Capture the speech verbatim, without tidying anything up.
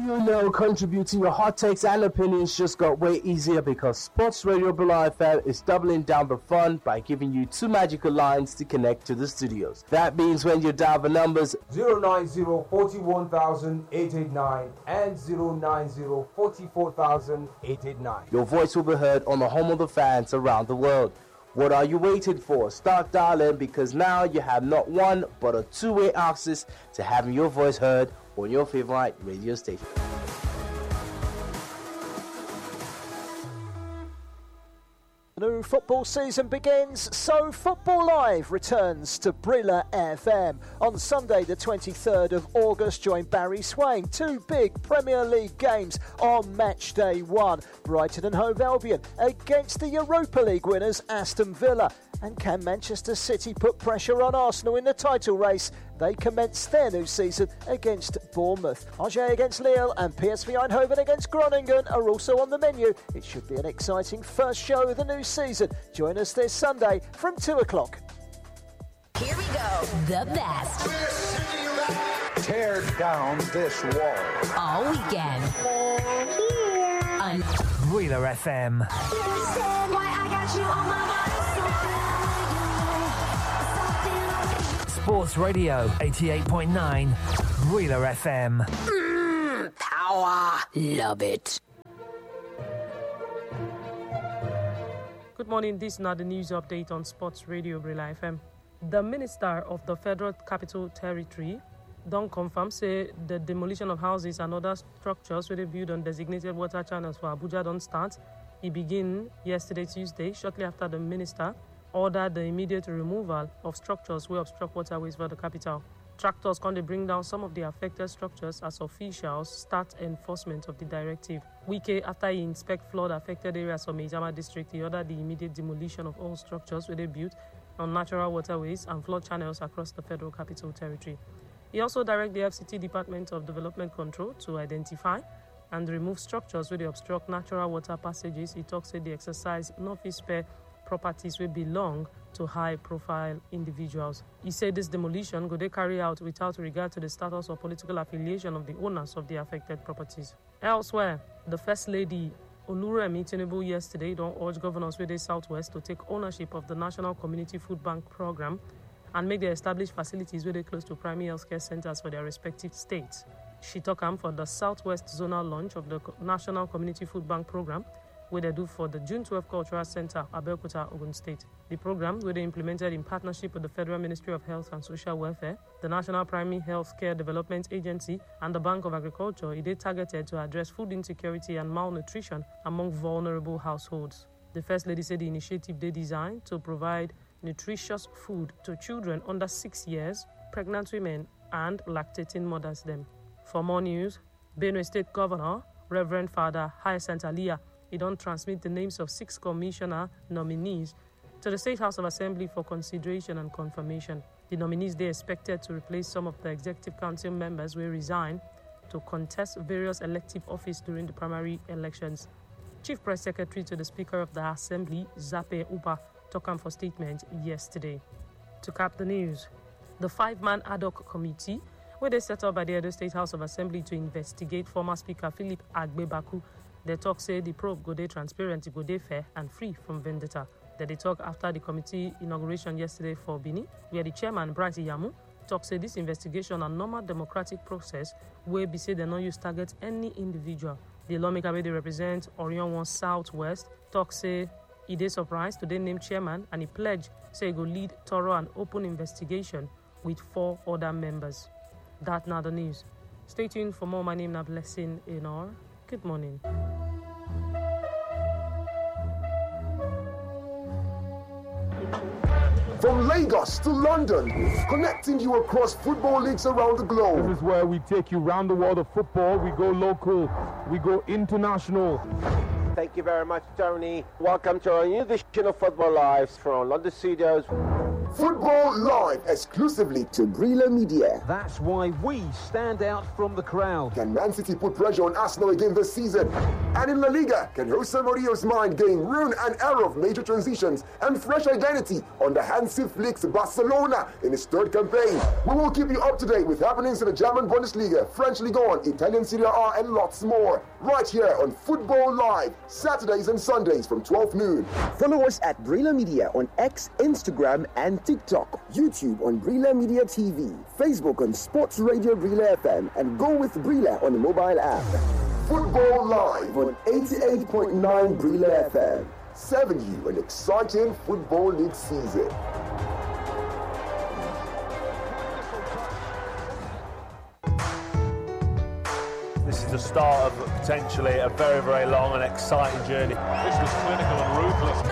You know, contributing your hot takes and opinions just got way easier because Sports Radio Bula F M is doubling down the fun by giving you two magical lines to connect to the studios. That means when you dial the numbers zero nine zero, four one thousand, eight eight nine and zero nine zero, four four thousand, eight eight nine, your voice will be heard on the home of the fans around the world. What are you waiting for? Start dialing because now you have not one but a two-way access to having your voice heard on your favorite radio station. The new football season begins, so Football Live returns to Brila F M. On Sunday the twenty-third of August, join Barry Swain. Two big Premier League games on match day one. Brighton and Hove Albion against the Europa League winners Aston Villa. And can Manchester City put pressure on Arsenal in the title race? They commence their new season against Bournemouth. Angers against Lille and P S V Eindhoven against Groningen are also on the menu. It should be an exciting first show of the new season. Join us this Sunday from two o'clock. Here we go. The best. Tear down this wall. All weekend. On Wheeler F M. Understand why I got you on my mind. Sports Radio eighty-eight point nine, Wheeler F M. Mm, power. Love it. Good morning. This is now the news update on Sports Radio Wheeler F M. The Minister of the Federal Capital Territory don confirm say the demolition of houses and other structures wey dey build on designated water channels for Abuja don start. E begin yesterday, Tuesday, shortly after the minister ordered the immediate removal of structures wey obstruct waterways for the capital. Tractors come to bring down some of the affected structures as officials start enforcement of the directive. Wike, after he inspect flood-affected areas of Maitama district, he ordered the immediate demolition of all structures wey dey built on natural waterways and flood channels across the Federal Capital Territory. He also directed the F C T Department of Development Control to identify and remove structures wey dey obstruct natural water passages. He talks say the exercise no fit spare properties will belong to high-profile individuals. He said this demolition go they carry out without regard to the status or political affiliation of the owners of the affected properties. Elsewhere, the First Lady Oluremi Tinubu yesterday don't urge governors with the Southwest to take ownership of the National Community Food Bank program and make the established facilities where they close to primary healthcare centers for their respective states. She took am for the Southwest zonal launch of the National Community Food Bank program, where they do for the June twelfth Cultural Center, Abeokuta, Ogun State. The program, where they implemented in partnership with the Federal Ministry of Health and Social Welfare, the National Primary Health Care Development Agency, and the Bank of Agriculture, it is targeted to address food insecurity and malnutrition among vulnerable households. The First Lady said the initiative they designed to provide nutritious food to children under six years, pregnant women, and lactating mothers them. For more news, Benue State Governor, Reverend Father Hyacinth Aliyah, he don't transmit the names of six commissioner nominees to the State House of Assembly for consideration and confirmation. The nominees they expected to replace some of the Executive Council members will resign to contest various elective office during the primary elections. Chief Press Secretary to the Speaker of the Assembly, Zape Upa, took on for statement yesterday. To cap the news, the five-man ad hoc committee, where they set up by the Edo State House of Assembly to investigate former Speaker Philip Agbebaku, they talk say the probe go dey transparent, go dey fair and free from vendetta. That they talk after the committee inauguration yesterday for Benin, where the chairman Bright Yamu talk say this investigation a normal democratic process where be say they no use target any individual. The lawmaker wey they represent Orion One Southwest talk say he dey surprised to dey name chairman and he pledge say he go lead thorough and open investigation with four other members. That now the news. Stay tuned for more. My name is Blessing Enor. Good morning. From Lagos to London, connecting you across football leagues around the globe. This is where we take you around the world of football. We go local, we go international. Thank you very much, Tony. Welcome to our new edition of Football Live from London Studios. Football Live, exclusively to Brila Media. That's why we stand out from the crowd. Can Man City put pressure on Arsenal again this season? And in La Liga, can Jose Mourinho's mind gain ruin and error of major transitions and fresh identity under Hansi Flick's Barcelona in his third campaign? We will keep you up to date with happenings in the German Bundesliga, French Ligue one, Italian Serie A, and lots more. Right here on Football Live, Saturdays and Sundays from twelve noon. Follow us at Brila Media on X, Instagram, and TikTok. YouTube on Brila Media T V. Facebook on Sports Radio Brila F M. And go with Brila on the mobile app. Football Live on eighty-eight point nine Brila F M. Serving you an exciting Football League season. This is the start of potentially a very, very long and exciting journey. This was clinical and ruthless.